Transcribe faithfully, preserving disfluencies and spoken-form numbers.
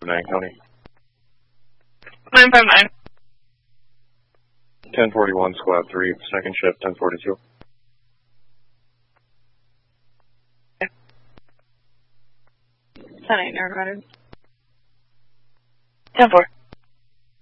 nine County. nine five nine. ten forty-one, Squad three, second shift, ten forty-two. Okay. ten eight, Narcotic. ten four.